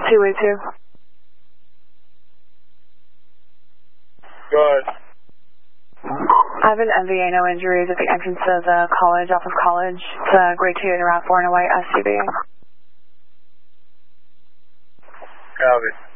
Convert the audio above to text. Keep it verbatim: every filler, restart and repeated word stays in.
two eight two. Go ahead. I have an M V A, no injuries at the entrance of the college, off of college. It's a grade two in a RAV four in a white S U V. Copy.